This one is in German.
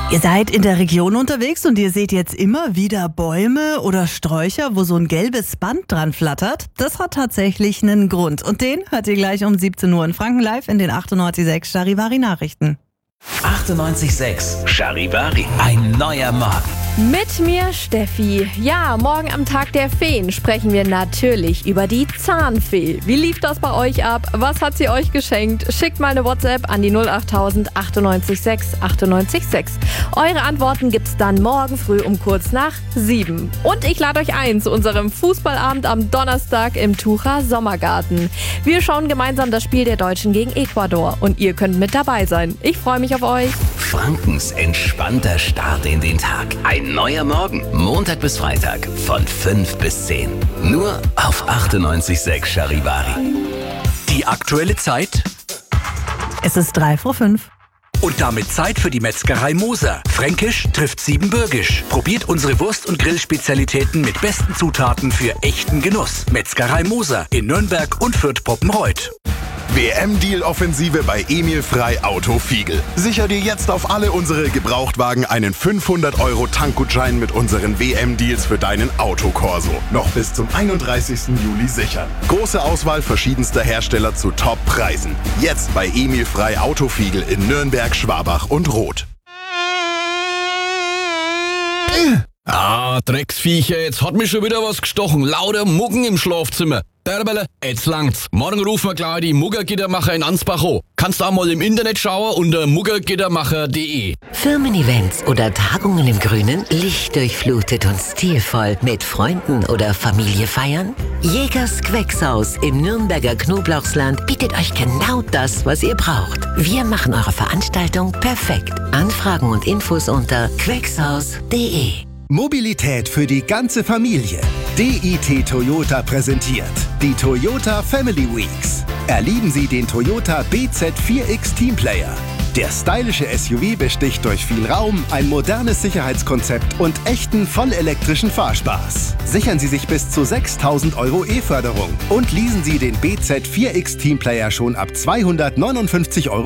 Ihr seid in der Region unterwegs und ihr seht jetzt immer wieder Bäume oder Sträucher, wo so ein gelbes Band dran flattert. Das hat tatsächlich einen Grund. Und den hört ihr gleich um 17 Uhr in Franken live in den 98.6 Charivari Nachrichten. 98.6 Charivari. Ein neuer Morgen. Mit mir Steffi. Ja, morgen am Tag der Feen sprechen wir natürlich über die Zahnfee. Wie lief das bei euch ab? Was hat sie euch geschenkt? Schickt mal eine WhatsApp an die 08000 98.6 98.6. Eure Antworten gibt's dann morgen früh um kurz nach 7. Und ich lade euch ein zu unserem Fußballabend am Donnerstag im Tucher Sommergarten. Wir schauen gemeinsam das Spiel der Deutschen gegen Ecuador und ihr könnt mit dabei sein. Ich freue mich auf euch. Frankens entspannter Start in den Tag. Ein neuer Morgen. Montag bis Freitag von 5 bis 10. Nur auf 98.6 Charivari. Die aktuelle Zeit Es ist 3:05 Uhr. und damit Zeit für die Metzgerei Moser. Fränkisch trifft Siebenbürgisch. Probiert unsere Wurst- und Grillspezialitäten mit besten Zutaten für echten Genuss. Metzgerei Moser in Nürnberg und Fürth-Poppenreuth. WM-Deal-Offensive bei Emil Frei Auto Fiegel. Sicher dir jetzt auf alle unsere Gebrauchtwagen einen 500 € Tankgutschein mit unseren WM-Deals für deinen Autokorso. Noch bis zum 31. Juli sichern. Große Auswahl verschiedenster Hersteller zu Top-Preisen. Jetzt bei Emil Frei Auto Fiegel in Nürnberg, Schwabach und Roth. Drecksviecher, jetzt hat mich schon wieder was gestochen. Lauter Muggen im Schlafzimmer. Derbele, jetzt langt's. Morgen rufen wir gleich die Muggergittermacher in Ansbach an. Kannst auch mal im Internet schauen unter muggergittermacher.de. Firmen-Events oder Tagungen im Grünen, lichtdurchflutet und stilvoll mit Freunden oder Familie feiern? Jägers Queckshaus im Nürnberger Knoblauchsland bietet euch genau das, was ihr braucht. Wir machen eure Veranstaltung perfekt. Anfragen und Infos unter queckshaus.de. Mobilität für die ganze Familie. DIT Toyota präsentiert die Toyota Family Weeks. Erleben Sie den Toyota BZ4X Teamplayer. Der stylische SUV besticht durch viel Raum, ein modernes Sicherheitskonzept und echten vollelektrischen Fahrspaß. Sichern Sie sich bis zu 6.000 € E-Förderung und leasen Sie den BZ4X Teamplayer schon ab 259 €